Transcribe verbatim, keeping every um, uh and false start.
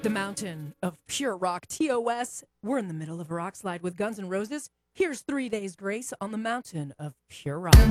The mountain of pure rock, T O S. We're in the middle of a rock slide with Guns N' Roses. Here's Three Days Grace on the mountain of pure rock.